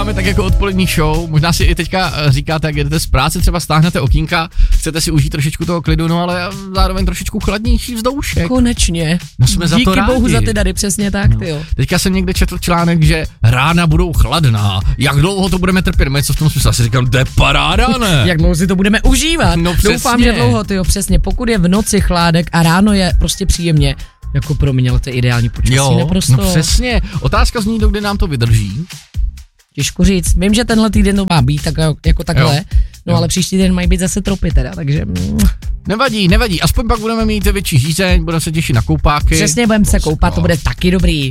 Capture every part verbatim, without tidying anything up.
děláme tak jako odpolední show, možná si i teďka říkáte, jak jdete z práce, třeba stáhnete okýnka, chcete si užít trošičku toho klidu, no ale zároveň trošičku chladnější vzdušek. Konečně. No jsme za Díky to rádi. bohu za ty dary, přesně tak, no. tyjo. Teďka jsem někde četl článek, že rána budou chladná, jak dlouho to budeme trpět, něco v tom smyslu, asi říkám, to je paráda, ne? Jak dlouho si to budeme užívat. No Doufám, že dlouho, tyjo, přesně, pokud je v noci chládek a ráno je prostě příjemně, jako pro mě, ale to je ideální počasí, jo, naprosto. no přesně, otázka zní, dokdy nám to vydrží. Těžko říct, vím, že tenhle týden to má být tak, jako takhle, jo. no jo. ale příští týden mají být zase tropy teda, takže... Mm. Nevadí, nevadí, aspoň pak budeme mít větší žízeň, budeme se těšit na koupáky. Přesně, budeme se koupat, to bude taky dobrý.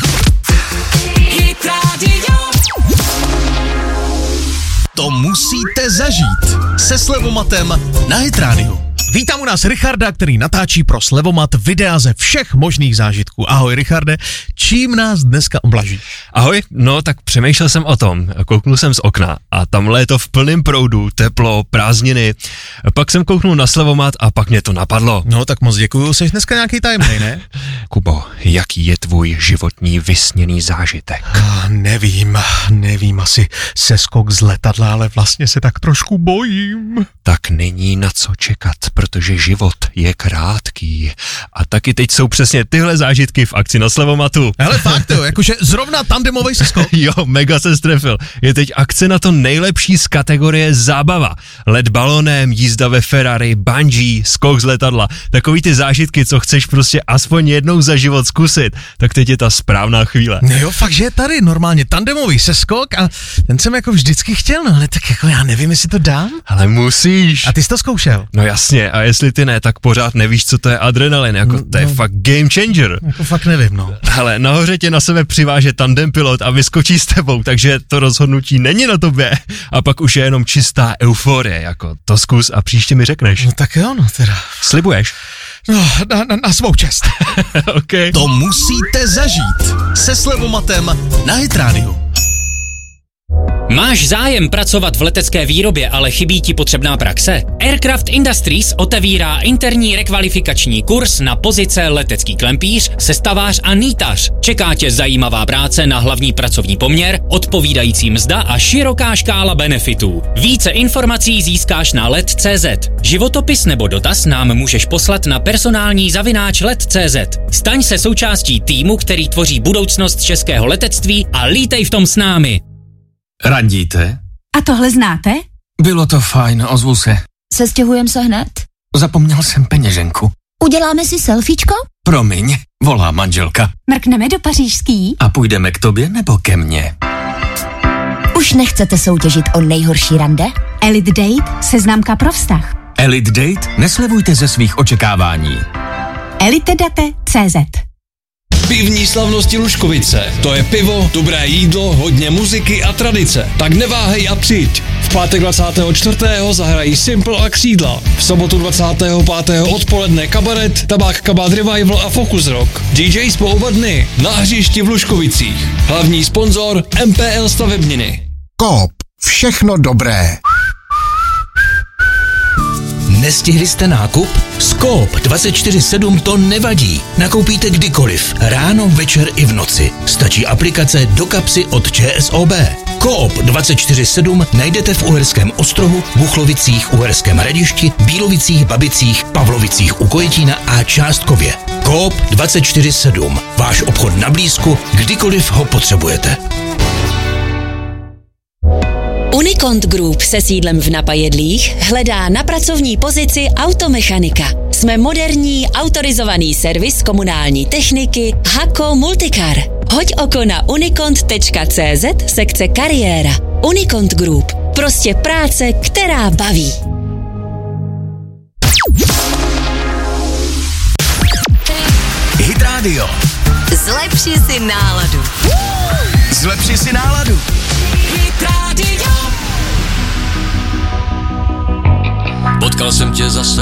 To musíte zažít se Slevomatem na Hit Radio. Vítám u nás Richarda, který natáčí pro Slevomat videa ze všech možných zážitků. Ahoj Richarde, čím nás dneska oblaží? Ahoj, no tak přemýšlel jsem o tom, kouknul jsem z okna a tamhle je to v plném proudu, teplo, prázdniny. Pak jsem kouknul na Slevomat a pak mě to napadlo. No tak moc děkuju, jsi dneska nějaký tajemnej, ne? Kubo, jaký je tvůj životní vysněný zážitek? Ah, nevím, nevím, asi seskok z letadla, ale vlastně se tak trošku bojím. Tak není na co čekat, protože život je krátký. A taky teď jsou přesně tyhle zážitky v akci na Slevomatu. Hele fakt jo, jakože zrovna tandemovej seskok. Jo, mega se strefil. Je teď akce na to nejlepší z kategorie zábava. Let balonem, jízda ve Ferrari, bungee, skok z letadla. Takový ty zážitky, co chceš prostě aspoň jednou za život zkusit. Tak teď je ta správná chvíle. No jo, fakt, že je tady normálně tandemový seskok a ten jsem jako vždycky chtěl, no ale tak jako já nevím, jestli to dám. Ale musíš. A ty jsi to zkoušel? No jasně, a jestli ty ne, tak pořád nevíš, co to je adrenalin, jako no, to je no. fakt game changer. Jako fakt nevím, no. Hele, nahoře tě na sebe přiváže tandem pilot a vyskočí s tebou, takže to rozhodnutí není na tobě. A pak už je jenom čistá euforie, jako to zkus a příště mi řekneš. No tak jo, no teda. Slibuješ? No, na, na, na svou čest. Okay. To musíte zažít se Slevomatem na Hit Radio. Máš zájem pracovat v letecké výrobě, ale chybí ti potřebná praxe? Aircraft Industries otevírá interní rekvalifikační kurz na pozice letecký klempíř, sestavář a nýtař. Čeká tě zajímavá práce na hlavní pracovní poměr, odpovídající mzda a široká škála benefitů. Více informací získáš na let tečka cé zet. Životopis nebo dotaz nám můžeš poslat na personální zavináč let tečka cé zet. Staň se součástí týmu, který tvoří budoucnost českého letectví a lítej v tom s námi. Randíte? A tohle znáte? Bylo to fajn, ozvu se. Sestěhujem se hned? Zapomněl jsem peněženku. Uděláme si selfiečko? Promiň, volá manželka. Mrkneme do pařížský? A půjdeme k tobě nebo ke mně? Už nechcete soutěžit o nejhorší rande? Elite Date, seznamka pro vztah. Elite Date, neslevujte ze svých očekávání. elitedate tečka cé zet. Pivní slavnosti Lužkovice. To je pivo, dobré jídlo, hodně muziky a tradice. Tak neváhej a přijď. V pátek dvacátého čtvrtého zahrají Simple a Křídla. V sobotu dvacátého pátého odpoledne kabaret, Tabák Kabát Revival a Focus Rock. D Js po oba dny na hřišti v Lužkovicích. Hlavní sponzor M P L Stavebniny. Coop. Všechno dobré. Nestihli jste nákup? S Coop dvacet čtyři sedm to nevadí. Nakoupíte kdykoliv, ráno, večer i v noci. Stačí aplikace do kapsy od ČSOB. Coop dvacet čtyři sedm najdete v Uherském Ostrohu, Buchlovicích, Uherském Hradišti, Bílovicích, Babicích, Pavlovicích u Kojetína a Částkově. Coop dvacet čtyři sedm. Váš obchod na blízku, kdykoliv ho potřebujete. Unicont Group se sídlem v Napajedlích hledá na pracovní pozici automechanika. Jsme moderní, autorizovaný servis komunální techniky Hako Multicar. Hoď oko na unicont tečka cé zet sekce kariéra. Unicont Group. Prostě práce, která baví. Hit Radio. Zlepši si náladu. Zlepši si náladu. Hit Radio. Potkal jsem tě zase